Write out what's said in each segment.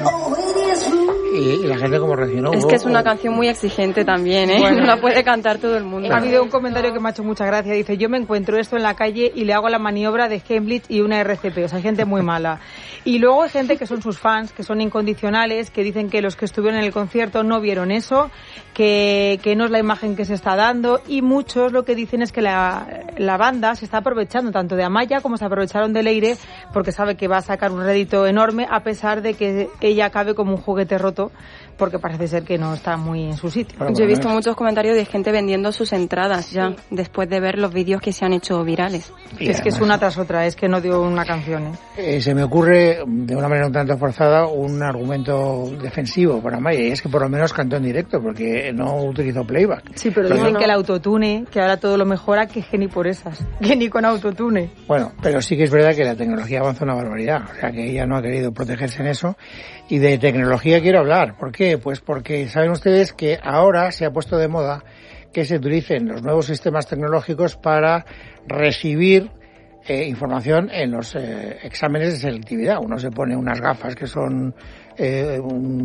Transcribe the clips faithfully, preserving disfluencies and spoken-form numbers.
Y, y la gente como reaccionó. Es que es una canción muy exigente también, ¿eh? Bueno, no la puede cantar todo el mundo. Ha habido un comentario que me ha hecho mucha gracia. Dice, yo me encuentro esto en la calle y le hago la maniobra de Heimlich y una R C P. O sea, hay gente muy mala. Y luego hay gente que son sus fans, que son incondicionales, que dicen que los que estuvieron en el concierto no vieron eso, que, que no es la imagen que se está dando. Y muchos lo que dicen es que la, la banda se está aprovechando tanto de Amaya como se aprovecharon de Leire, porque sabe que va a sacar un rédito enorme, a pesar de que ella acabe como un juguete roto, porque parece ser que no está muy en su sitio. Bueno, yo he visto muchos comentarios de gente vendiendo sus entradas ya, sí, después de ver los vídeos que se han hecho virales. Y es que es una tras otra, es que no dio una canción. ¿eh? Eh, se me ocurre, de una manera un tanto forzada, un argumento defensivo para Amaya, y es que por lo menos cantó en directo, porque no utilizó playback. Sí, pero, pero dicen no, que el autotune, que ahora todo lo mejora, que ni por esas, que ni con autotune. Bueno, pero sí que es verdad que la tecnología avanza una barbaridad, o sea que ella no ha querido protegerse en eso, y de tecnología quiero hablar. ¿Por qué? Pues porque saben ustedes que ahora se ha puesto de moda que se utilicen los nuevos sistemas tecnológicos para recibir eh, información en los eh, exámenes de selectividad. Uno se pone unas gafas que son eh,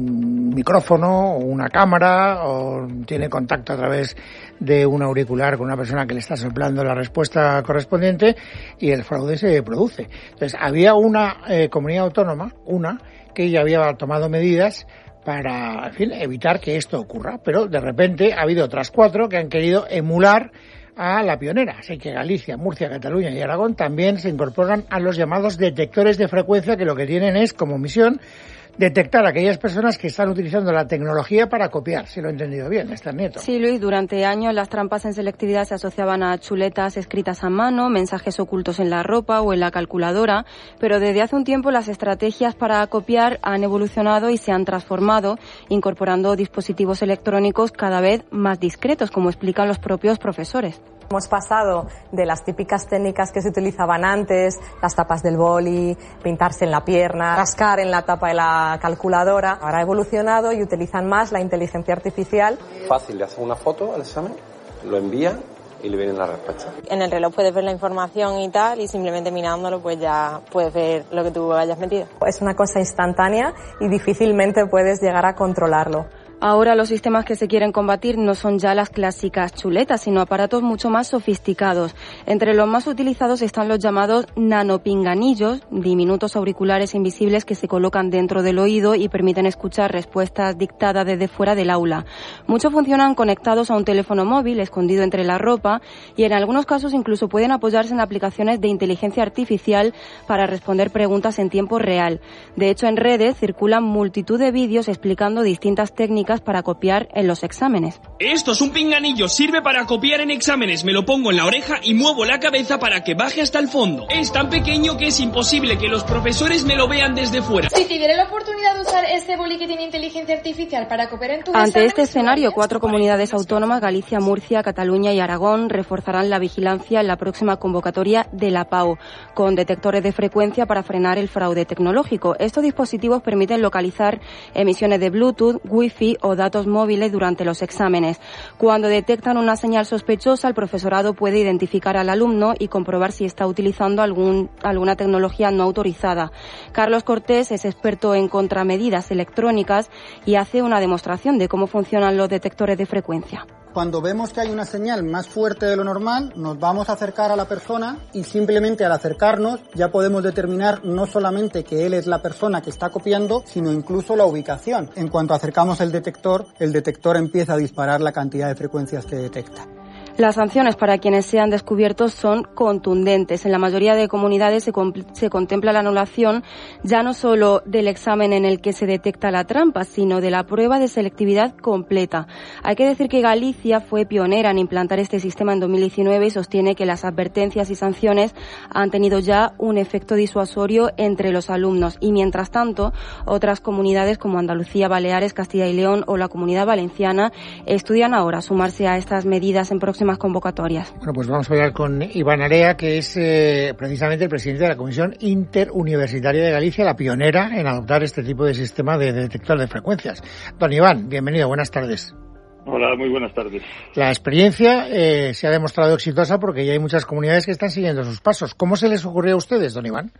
un micrófono o una cámara, o tiene contacto a través de un auricular con una persona que le está soplando la respuesta correspondiente, y el fraude se produce. Entonces, había una eh, comunidad autónoma, una, que ya había tomado medidas para, en fin, evitar que esto ocurra, pero de repente ha habido otras cuatro que han querido emular a la pionera. Así que Galicia, Murcia, Cataluña y Aragón también se incorporan a los llamados detectores de frecuencia, que lo que tienen es como misión detectar a aquellas personas que están utilizando la tecnología para copiar, si lo he entendido bien, Esther Nieto. Sí, Luis, durante años las trampas en selectividad se asociaban a chuletas escritas a mano, mensajes ocultos en la ropa o en la calculadora, pero desde hace un tiempo las estrategias para copiar han evolucionado y se han transformado, incorporando dispositivos electrónicos cada vez más discretos, como explican los propios profesores. Hemos pasado de las típicas técnicas que se utilizaban antes, las tapas del boli, pintarse en la pierna, rascar en la tapa de la calculadora. Ahora ha evolucionado y utilizan más la inteligencia artificial. Fácil, le haces una foto al examen, lo envía y le vienen las respuestas. En el reloj puedes ver la información y tal, y simplemente mirándolo pues ya puedes ver lo que tú hayas metido. Es una cosa instantánea y difícilmente puedes llegar a controlarlo. Ahora los sistemas que se quieren combatir no son ya las clásicas chuletas, sino aparatos mucho más sofisticados. Entre los más utilizados están los llamados nanopinganillos, diminutos auriculares invisibles que se colocan dentro del oído y permiten escuchar respuestas dictadas desde fuera del aula. Muchos funcionan conectados a un teléfono móvil escondido entre la ropa, y en algunos casos incluso pueden apoyarse en aplicaciones de inteligencia artificial para responder preguntas en tiempo real. De hecho, en redes circulan multitud de vídeos explicando distintas técnicas para copiar en los exámenes. Esto es un pinganillo, sirve para copiar en exámenes. Me lo pongo en la oreja y muevo la cabeza para que baje hasta el fondo. Es tan pequeño que es imposible que los profesores me lo vean desde fuera. Si te diera la oportunidad de usar este boli que tiene inteligencia artificial para copiar en tu Ante examen, este escenario, cuatro comunidades autónomas, Galicia, Murcia, Cataluña y Aragón, reforzarán la vigilancia en la próxima convocatoria de la PAU, con detectores de frecuencia para frenar el fraude tecnológico. Estos dispositivos permiten localizar emisiones de Bluetooth, Wi-Fi o datos móviles durante los exámenes. Cuando detectan una señal sospechosa, el profesorado puede identificar al alumno y comprobar si está utilizando algún, alguna tecnología no autorizada. Carlos Cortés es experto en contramedidas electrónicas y hace una demostración de cómo funcionan los detectores de frecuencia. Cuando vemos que hay una señal más fuerte de lo normal, nos vamos a acercar a la persona, y simplemente al acercarnos ya podemos determinar no solamente que él es la persona que está copiando, sino incluso la ubicación. En cuanto acercamos el detector, el detector empieza a disparar la cantidad de frecuencias que detecta. Las sanciones para quienes sean descubiertos son contundentes. En la mayoría de comunidades se, se contempla la anulación ya no solo del examen en el que se detecta la trampa, sino de la prueba de selectividad completa. Hay que decir que Galicia fue pionera en implantar este sistema en dos mil diecinueve y sostiene que las advertencias y sanciones han tenido ya un efecto disuasorio entre los alumnos. Y mientras tanto, otras comunidades como Andalucía, Baleares, Castilla y León o la Comunidad Valenciana estudian ahora sumarse a estas medidas en próximas convocatorias. Bueno, pues vamos a hablar con Iván Area, que es eh, precisamente el presidente de la Comisión Interuniversitaria de Galicia, la pionera en adoptar este tipo de sistema de detector de frecuencias. Don Iván, bienvenido, buenas tardes. Hola, muy buenas tardes. La experiencia eh, se ha demostrado exitosa porque ya hay muchas comunidades que están siguiendo sus pasos. ¿Cómo se les ocurrió a ustedes, don Iván?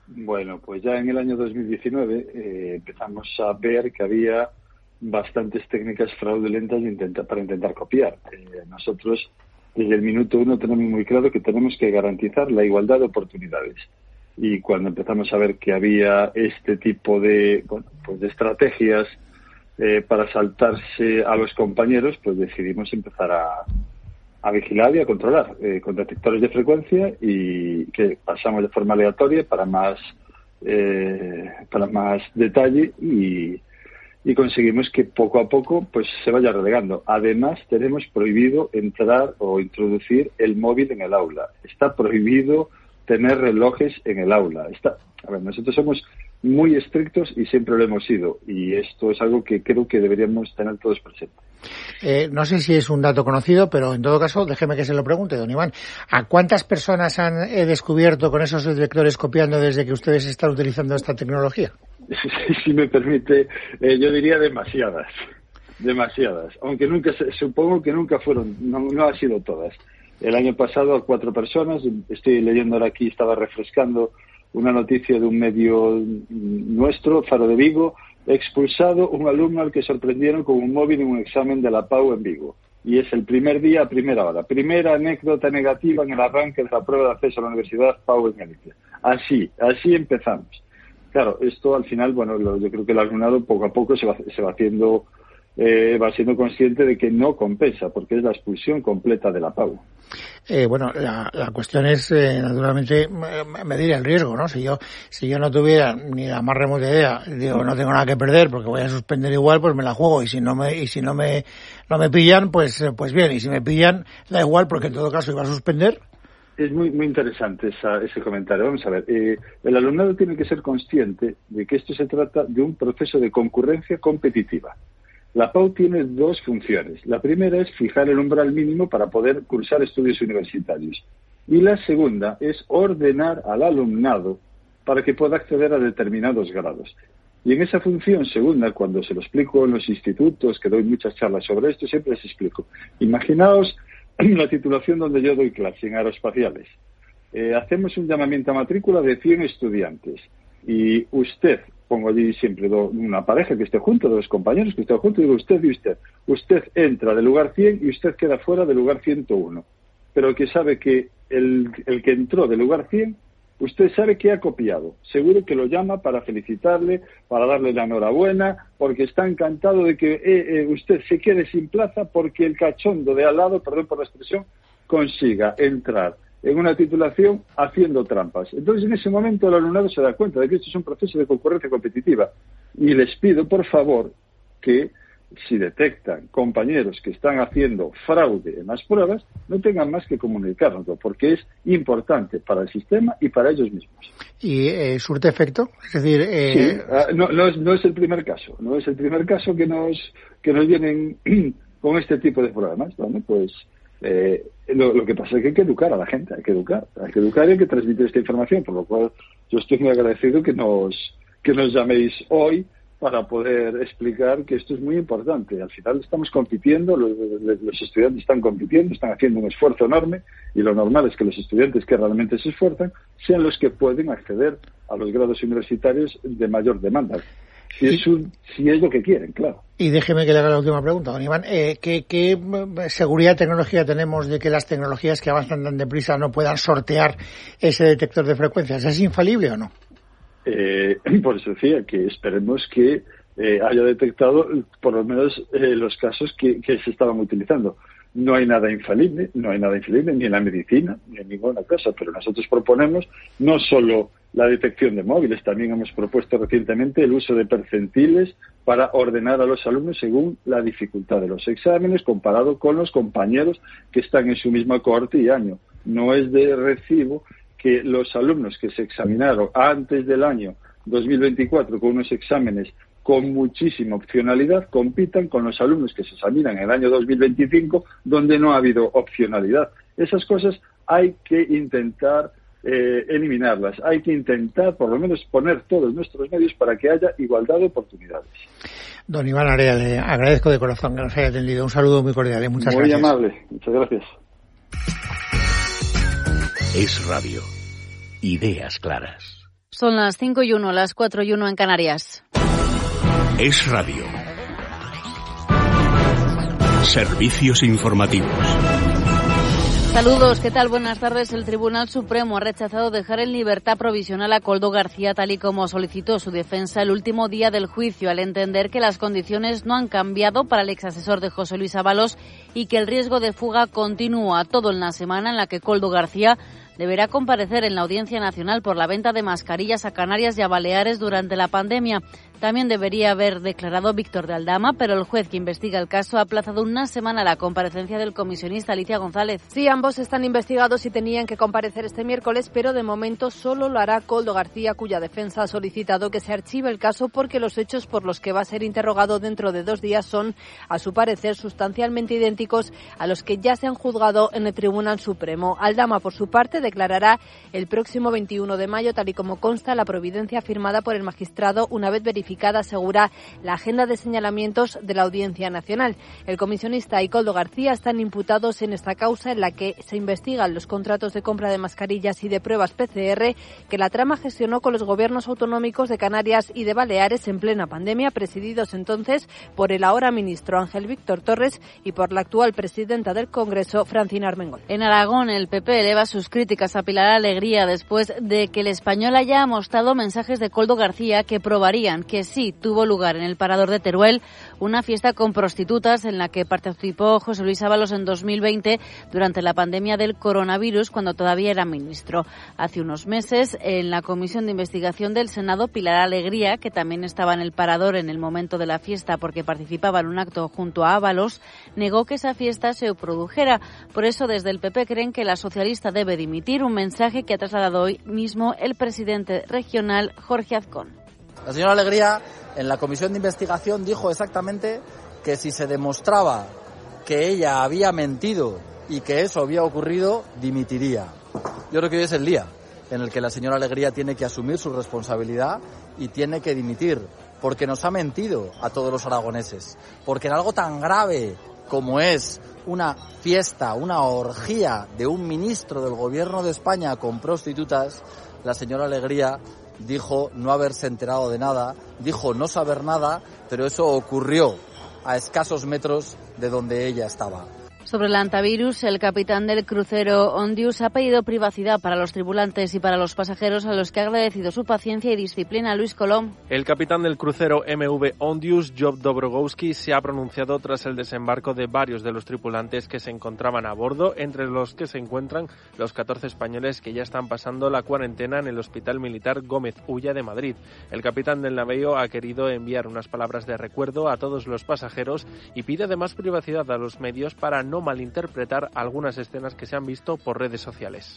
Bueno, pues ya en el año dos mil diecinueve eh, empezamos a ver que había bastantes técnicas fraudulentas de intenta, para intentar copiar. Eh, nosotros, desde el minuto uno, tenemos muy claro que tenemos que garantizar la igualdad de oportunidades. Y cuando empezamos a ver que había este tipo de, bueno, pues de estrategias eh, para saltarse a los compañeros, pues decidimos empezar a, a vigilar y a controlar eh, con detectores de frecuencia, y que pasamos de forma aleatoria para más eh, para más detalle, y, y conseguimos que poco a poco pues se vaya relegando. Además, tenemos prohibido entrar o introducir el móvil en el aula. Está prohibido tener relojes en el aula. Está, a ver, nosotros somos muy estrictos y siempre lo hemos sido, y esto es algo que creo que deberíamos tener todos presentes. Eh, no sé si es un dato conocido, pero en todo caso, déjeme que se lo pregunte, don Iván. ¿A cuántas personas han eh, descubierto con esos detectores copiando desde que ustedes están utilizando esta tecnología? Si, si me permite, eh, yo diría demasiadas, demasiadas. Aunque nunca, supongo que nunca fueron, no, no han sido todas. El año pasado a cuatro personas, estoy leyendo ahora aquí, estaba refrescando una noticia de un medio nuestro, Faro de Vigo, expulsado un alumno al que sorprendieron con un móvil en un examen de la P A U en Vigo. Y es el primer día a primera hora. Primera anécdota negativa en el arranque de la prueba de acceso a la Universidad P A U en Galicia. Así, así empezamos. Claro, esto al final, bueno, lo, yo creo que el alumnado poco a poco se va, se va haciendo... Eh, va siendo consciente de que no compensa, porque es la expulsión completa de la P A U. Eh, bueno, la, la cuestión es, eh, naturalmente, medir el riesgo, ¿no? Si yo si yo no tuviera ni la más remota idea, digo, no tengo nada que perder porque voy a suspender igual, pues me la juego, y si no me y si no me no me pillan, pues pues bien, y si me pillan, da igual, porque en todo caso iba a suspender. Es muy muy interesante esa, ese comentario. Vamos a ver, eh, el alumnado tiene que ser consciente de que esto se trata de un proceso de concurrencia competitiva. La P A U tiene dos funciones. La primera es fijar el umbral mínimo para poder cursar estudios universitarios. Y la segunda es ordenar al alumnado para que pueda acceder a determinados grados. Y en esa función segunda, cuando se lo explico en los institutos, que doy muchas charlas sobre esto, siempre les explico. Imaginaos la titulación donde yo doy clase en aeroespaciales. Eh, hacemos un llamamiento a matrícula de cien estudiantes. Y usted, pongo allí siempre do, una pareja que esté junto, dos compañeros que estén juntos, y digo usted y usted. Usted entra del lugar cien y usted queda fuera del lugar ciento uno. Pero que sabe que el, el que entró del lugar cien, usted sabe que ha copiado. Seguro que lo llama para felicitarle, para darle la enhorabuena, porque está encantado de que eh, eh, usted se quede sin plaza porque el cachondo de al lado, perdón por la expresión, consiga entrar en una titulación haciendo trampas. Entonces, en ese momento el alumnado se da cuenta de que esto es un proceso de concurrencia competitiva. Y les pido, por favor, que si detectan compañeros que están haciendo fraude en las pruebas, no tengan más que comunicarnoslo, porque es importante para el sistema y para ellos mismos. ¿Y eh, surte efecto? Es decir, eh... sí, no, no, es, no es el primer caso. No es el primer caso que nos, que nos vienen con este tipo de problemas. ¿Vale? Pues... Eh, lo, lo que pasa es que hay que educar a la gente, hay que educar, hay que educar y hay que transmitir esta información, por lo cual yo estoy muy agradecido que nos que nos llaméis hoy para poder explicar que esto es muy importante. Al final estamos compitiendo, los, los estudiantes están compitiendo, están haciendo un esfuerzo enorme, y lo normal es que los estudiantes que realmente se esfuerzan sean los que pueden acceder a los grados universitarios de mayor demanda. Si es, un, si es lo que quieren, claro. Y déjeme que le haga la última pregunta, don Iván. Eh, ¿qué, ¿Qué seguridad tecnológica tenemos de que las tecnologías que avanzan tan deprisa no puedan sortear ese detector de frecuencias? ¿Es infalible o no? Eh, por eso decía que esperemos que eh, haya detectado por lo menos eh, los casos que, que se estaban utilizando. No hay nada infalible, no hay nada infalible ni en la medicina, ni en ninguna cosa, pero nosotros proponemos no solo la detección de móviles, también hemos propuesto recientemente el uso de percentiles para ordenar a los alumnos según la dificultad de los exámenes comparado con los compañeros que están en su misma cohorte y año. No es de recibo que los alumnos que se examinaron antes del año dos mil veinticuatro con unos exámenes con muchísima opcionalidad compitan con los alumnos que se examinan en el año dos mil veinticinco donde no ha habido opcionalidad. Esas cosas hay que intentar eh, eliminarlas, hay que intentar por lo menos poner todos nuestros medios para que haya igualdad de oportunidades. Don Iván Area, le agradezco de corazón que nos haya atendido. Un saludo muy cordial y muchas muy gracias. Muy amable, muchas gracias. Es Radio. Ideas claras. Son las cinco y uno, las cuatro y uno en Canarias. Es Radio. Servicios informativos. Saludos, ¿qué tal? Buenas tardes. El Tribunal Supremo ha rechazado dejar en libertad provisional a Koldo García, tal y como solicitó su defensa el último día del juicio, al entender que las condiciones no han cambiado para el exasesor de José Luis Ábalos y que el riesgo de fuga continúa, todo en la semana en la que Koldo García deberá comparecer en la Audiencia Nacional por la venta de mascarillas a Canarias y a Baleares durante la pandemia. También debería haber declarado Víctor de Aldama, pero el juez que investiga el caso ha aplazado una semana la comparecencia del comisionista Alicia González. Sí, ambos están investigados y tenían que comparecer este miércoles, pero de momento solo lo hará Koldo García, cuya defensa ha solicitado que se archive el caso porque los hechos por los que va a ser interrogado dentro de dos días son, a su parecer, sustancialmente idénticos a los que ya se han juzgado en el Tribunal Supremo. Aldama, por su parte, declarará el próximo veintiuno de mayo, tal y como consta la providencia firmada por el magistrado una vez verificada, asegura, la agenda de señalamientos de la Audiencia Nacional. El comisionista y Koldo García están imputados en esta causa en la que se investigan los contratos de compra de mascarillas y de pruebas P C R que la trama gestionó con los gobiernos autonómicos de Canarias y de Baleares en plena pandemia, presididos entonces por el ahora ministro Ángel Víctor Torres y por la actual presidenta del Congreso, Francina Armengol. En Aragón, el P P eleva sus críticas a Pilar Alegría después de que el Español haya mostrado mensajes de Koldo García que probarían que sí tuvo lugar en el Parador de Teruel una fiesta con prostitutas en la que participó José Luis Ábalos en dos mil veinte durante la pandemia del coronavirus, cuando todavía era ministro. Hace unos meses, en la Comisión de Investigación del Senado, Pilar Alegría, que también estaba en el Parador en el momento de la fiesta porque participaba en un acto junto a Ábalos, negó que esa fiesta se produjera. Por eso, desde el P P creen que la socialista debe dimitir, un mensaje que ha trasladado hoy mismo el presidente regional, Jorge Azcón. La señora Alegría, en la comisión de investigación, dijo exactamente que si se demostraba que ella había mentido y que eso había ocurrido, dimitiría. Yo creo que hoy es el día en el que la señora Alegría tiene que asumir su responsabilidad y tiene que dimitir, porque nos ha mentido a todos los aragoneses, porque en algo tan grave como es una fiesta, una orgía de un ministro del gobierno de España con prostitutas, la señora Alegría dijo no haberse enterado de nada, dijo no saber nada, pero eso ocurrió a escasos metros de donde ella estaba. Sobre el antivirus, el capitán del crucero Ondius ha pedido privacidad para los tripulantes y para los pasajeros, a los que ha agradecido su paciencia y disciplina. Luis Colón. El capitán del crucero M V Ondius, Job Dobrogowski, se ha pronunciado tras el desembarco de varios de los tripulantes que se encontraban a bordo, entre los que se encuentran los catorce españoles que ya están pasando la cuarentena en el Hospital Militar Gómez Ulla de Madrid. El capitán del navío ha querido enviar unas palabras de recuerdo a todos los pasajeros y pide además privacidad a los medios para no malinterpretar algunas escenas que se han visto por redes sociales.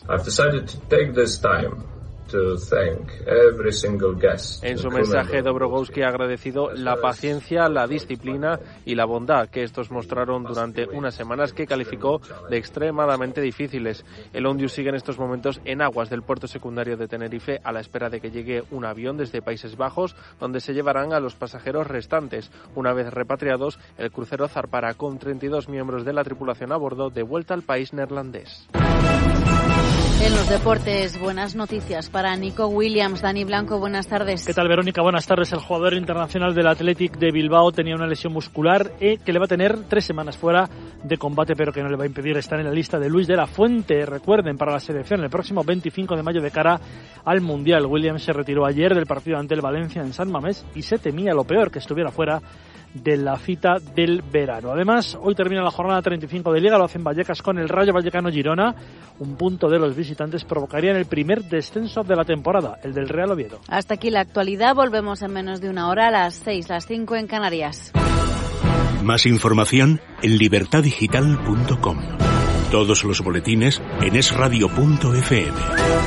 En su mensaje, Dobrogowski ha agradecido la paciencia, la disciplina y la bondad que estos mostraron durante unas semanas que calificó de extremadamente difíciles. El Ondius sigue en estos momentos en aguas del puerto secundario de Tenerife a la espera de que llegue un avión desde Países Bajos, donde se llevarán a los pasajeros restantes. Una vez repatriados, el crucero zarpará con treinta y dos miembros de la tripulación a bordo de vuelta al país neerlandés. En los deportes, buenas noticias para Nico Williams. Dani Blanco, buenas tardes. ¿Qué tal, Verónica? Buenas tardes. El jugador internacional del Athletic de Bilbao tenía una lesión muscular eh, que le va a tener tres semanas fuera de combate, pero que no le va a impedir estar en la lista de Luis de la Fuente. Recuerden, para la selección el próximo veinticinco de mayo de cara al Mundial. Williams se retiró ayer del partido ante el Valencia en San Mamés y se temía lo peor, que estuviera fuera de la cita del verano. Además, hoy termina la jornada treinta y cinco de Liga, lo hacen Vallecas con el Rayo Vallecano Girona. Un punto de los visitantes provocaría el primer descenso de la temporada, el del Real Oviedo. Hasta aquí la actualidad, volvemos en menos de una hora a las seis, las cinco en Canarias. Más información en libertad digital punto com. Todos los boletines en es radio punto efe eme.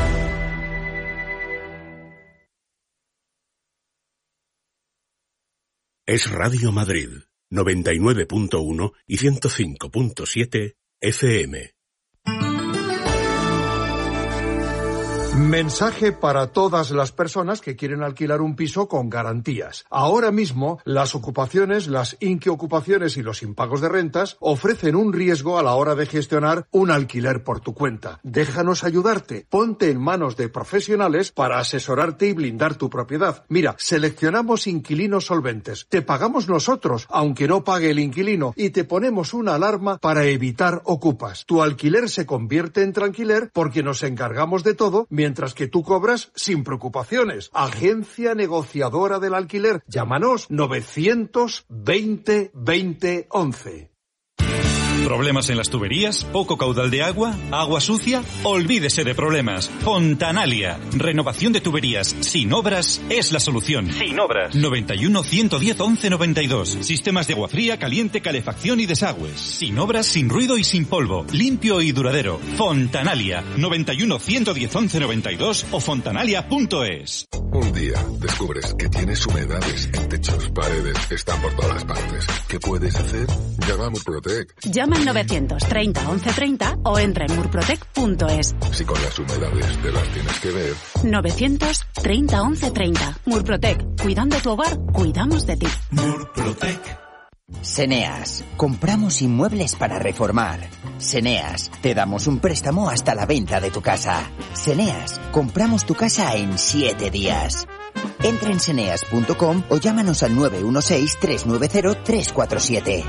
Es Radio Madrid, noventa y nueve punto uno y ciento cinco punto siete efe eme. Mensaje para todas las personas que quieren alquilar un piso con garantías. Ahora mismo, las ocupaciones, las inquiocupaciones y los impagos de rentas ofrecen un riesgo a la hora de gestionar un alquiler por tu cuenta. Déjanos ayudarte. Ponte en manos de profesionales para asesorarte y blindar tu propiedad. Mira, seleccionamos inquilinos solventes. Te pagamos nosotros, aunque no pague el inquilino, y te ponemos una alarma para evitar ocupas. Tu alquiler se convierte en tranquiler porque nos encargamos de todo, mientras que tú cobras sin preocupaciones. Agencia negociadora del alquiler. Llámanos novecientos veinte veinte once. ¿Problemas en las tuberías? ¿Poco caudal de agua? ¿Agua sucia? Olvídese de problemas. Fontanalia. Renovación de tuberías sin obras es la solución. Sin obras. noventa y uno, ciento diez, once noventa y dos. Sistemas de agua fría, caliente, calefacción y desagües. Sin obras, sin ruido y sin polvo. Limpio y duradero. Fontanalia. noventa y uno, ciento diez, once noventa y dos o fontanalia punto es. Un día descubres que tienes humedades en techos, paredes, están por todas partes. ¿Qué puedes hacer? Llama a Murprotec. Llama al novecientos treinta once treinta o entra en murprotec punto es. Si con las humedades te las tienes que ver. novecientos treinta once treinta. Murprotec. Cuidando tu hogar, cuidamos de ti. Murprotec. Seneas. Compramos inmuebles para reformar. Seneas. Te damos un préstamo hasta la venta de tu casa. Seneas. Compramos tu casa en siete días. Entra en seneas punto com o llámanos al nueve uno seis, tres nueve cero, tres cuatro siete.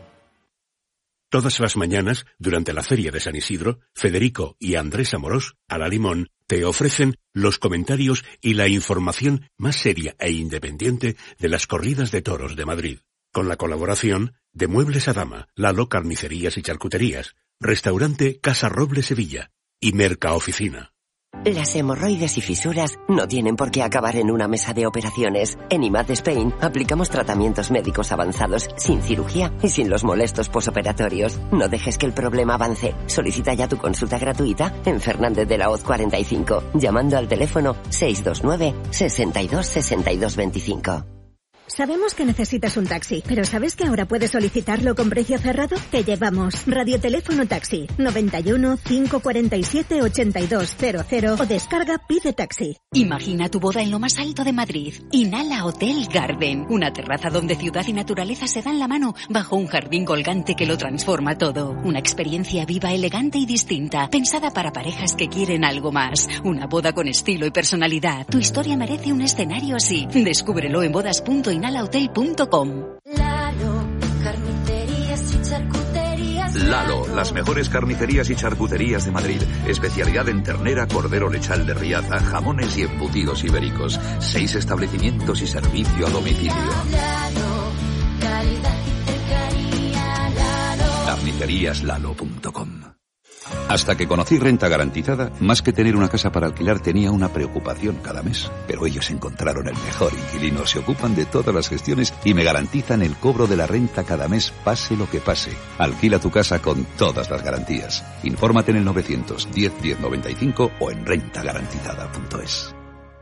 Todas las mañanas, durante la Feria de San Isidro, Federico y Andrés Amorós, a la Limón, te ofrecen los comentarios y la información más seria e independiente de las corridas de toros de Madrid. Con la colaboración de Muebles a Dama, Lalo Carnicerías y Charcuterías, Restaurante Casa Roble Sevilla y Mercaoficina. Las hemorroides y fisuras no tienen por qué acabar en una mesa de operaciones. En I M A D Spain aplicamos tratamientos médicos avanzados sin cirugía y sin los molestos posoperatorios. No dejes que el problema avance. Solicita ya tu consulta gratuita en Fernández de la Hoz cuarenta y cinco, llamando al teléfono seis dos nueve, sesenta y dos, sesenta y dos veinticinco. Sabemos que necesitas un taxi, pero ¿sabes que ahora puedes solicitarlo con precio cerrado? Te llevamos Radioteléfono Taxi noventa y uno, cinco cuarenta y siete, ochenta y dos cero cero o descarga Pide Taxi. Imagina tu boda en lo más alto de Madrid. Inhala Hotel Garden, una terraza donde ciudad y naturaleza se dan la mano bajo un jardín colgante que lo transforma todo. Una experiencia viva, elegante y distinta, pensada para parejas que quieren algo más. Una boda con estilo y personalidad. Tu historia merece un escenario así. Descúbrelo en bodas punto inhala hotel punto com. Lalo, carnicerías y charcuterías. Lalo, las mejores carnicerías y charcuterías de Madrid. Especialidad en ternera, cordero lechal de Riaza, jamones y embutidos ibéricos. Seis establecimientos y servicio a domicilio. Lalo, calidad y cercanía. Lalo. carnicerías lalo punto com. Hasta que conocí Renta Garantizada, más que tener una casa para alquilar tenía una preocupación cada mes. Pero ellos encontraron el mejor inquilino, se ocupan de todas las gestiones y me garantizan el cobro de la renta cada mes, pase lo que pase. Alquila tu casa con todas las garantías. Infórmate en el novecientos diez, diez noventa y cinco o en renta garantizada punto es.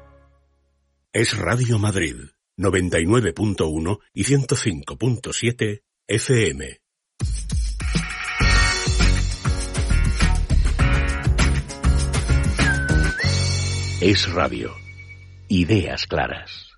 Es Radio Madrid, noventa y nueve punto uno y ciento cinco punto siete F M. Es Radio. Ideas claras.